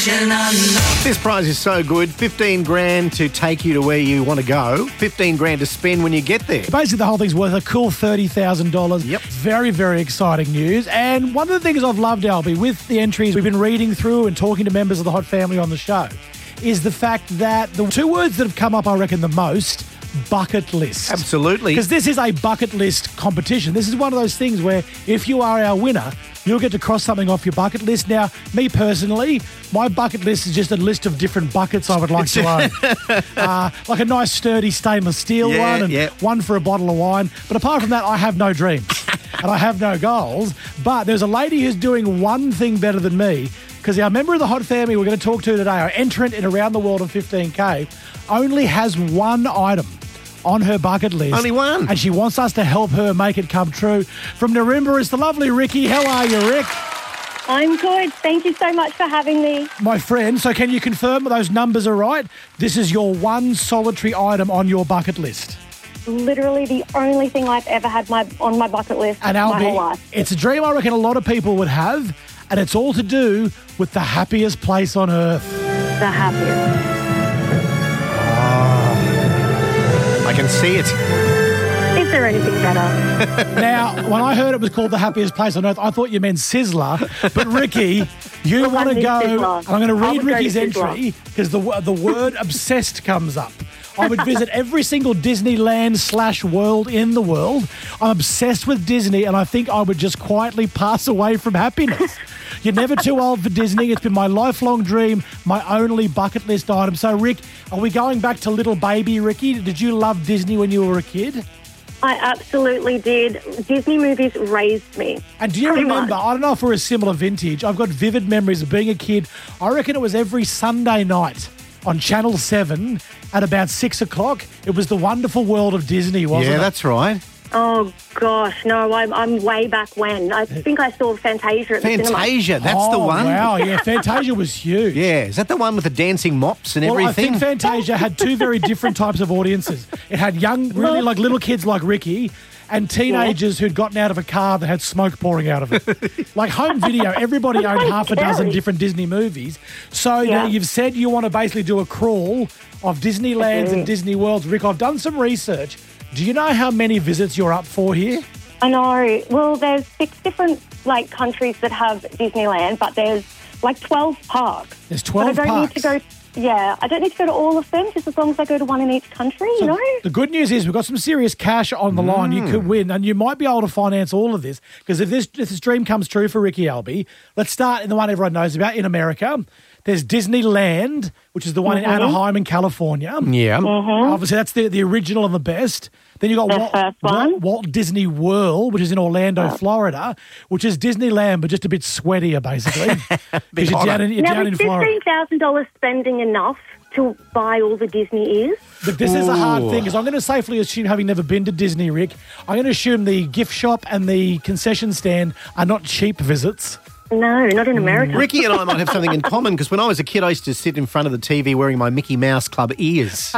This prize is so good. 15 grand to take you to where you want to go. 15 grand to spend when you get there. Basically, the whole thing's worth a cool $30,000. Yep. Very, very exciting news. And one of the things I've loved, Albie, with the entries we've been reading through and talking to members of the Hot Family on the show, is the fact that the two words that have come up, I reckon, the most, bucket list. Absolutely. Because this is a bucket list competition. This is one of those things where if you are our winner, you'll get to cross something off your bucket list. Now, me personally, my bucket list is just a list of different buckets I would like to own. Like a nice sturdy stainless steel one and one for a bottle of wine. But apart from that, I have no dreams and I have no goals. But there's a lady who's doing one thing better than me, because our member of the Hot Family we're going to talk to today, our entrant in Around the World of 15K, only has one item on her bucket list. Only one. And she wants us to help her make it come true. From Narimba, it's the lovely Ricky. How are you, Rick? I'm good. Thank you so much for having me. My friend, so can you confirm those numbers are right? This is your one solitary item on your bucket list. Literally the only thing I've ever had on my bucket list And my whole life. it's a dream I reckon a lot of people would have, and it's all to do with the happiest place on earth. The happiest. I can see it. Is there anything better? Now, when I heard it was called the happiest place on earth, I thought you meant Sizzler. But Ricky, you want to go, and I'm going to read Ricky's entry because the word obsessed comes up. I would visit every single Disneyland/world in the world. I'm obsessed with Disney, and I think I would just quietly pass away from happiness. You're never too old for Disney. It's been my lifelong dream, my only bucket list item. So, Rick, are we going back to little baby Ricky? Did you love Disney when you were a kid? I absolutely did. Disney movies raised me. And do you remember, I don't know if we're a similar vintage, I've got vivid memories of being a kid. I reckon it was every Sunday night on Channel 7 at about 6 o'clock. It was The Wonderful World of Disney, wasn't it? Yeah, that's right. Oh, gosh, no, I'm way back when. I think I saw Fantasia at the cinema. Fantasia, that's the one. Wow, yeah, Fantasia was huge. Yeah, is that the one with the dancing mops and everything? I think Fantasia had two very different types of audiences. It had young, really like little kids like Ricky, and teenagers who'd gotten out of a car that had smoke pouring out of it. Like home video, everybody owned half a dozen different Disney movies. So now you've said you want to basically do a crawl of Disneylands and Disney Worlds. Rick, I've done some research. Do you know how many visits you're up for here? I know. Well, there's 6 different countries that have Disneyland, but there's 12 parks. There's 12 but I don't parks. need to go. Yeah, I don't need to go to all of them, just as long as I go to one in each country, you know? The good news is we've got some serious cash on the line. You could win, and you might be able to finance all of this, because if this dream comes true for Ricky Albie, let's start in the one everyone knows about in America. There's Disneyland, which is the one in Anaheim in California. Yeah. Obviously, that's the original and the best. Then you've got Walt Disney World, which is in Orlando, Florida, which is Disneyland, but just a bit sweatier, basically. Because you're down in Florida. $15,000 spending enough to buy all the Disney is? But this is a hard thing, because I'm going to safely assume, having never been to Disney, Rick, I'm going to assume the gift shop and the concession stand are not cheap visits. No, not in America. Ricky and I might have something in common, because when I was a kid, I used to sit in front of the TV wearing my Mickey Mouse Club ears.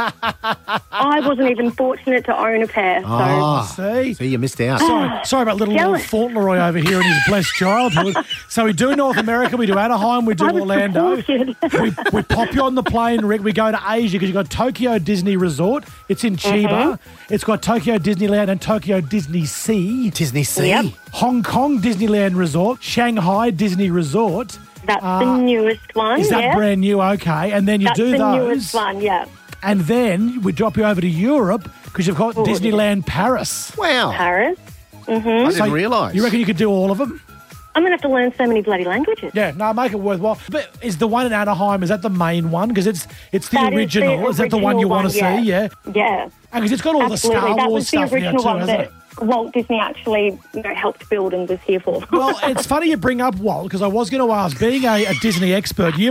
I wasn't even fortunate to own a pair. So. See, you missed out. Sorry about little Lord Fauntleroy over here in his blessed childhood. So we do North America, we do Anaheim, we do Orlando. We pop you on the plane, Rick. We go to Asia, because you've got Tokyo Disney Resort. It's in Chiba. It's got Tokyo Disneyland and Tokyo Disney Sea. Disney Sea. Yep. Hong Kong Disneyland Resort, Shanghai Disney Resort. That's the newest one. Is that brand new? Okay. And then That's the newest one, yeah. And then we drop you over to Europe, because you've got Disneyland Paris. Wow. Paris. I didn't realise. You reckon you could do all of them? I'm going to have to learn so many bloody languages. Yeah, no, make it worthwhile. But is the one in Anaheim, is that the main one? Because it's the original. Is that the one you want to see? Yeah. Yeah. And because it's got all the Star Wars stuff now too, hasn't it? Walt Disney actually helped build and was here for. Well, it's funny you bring up Walt, because I was going to ask, being a Disney expert, you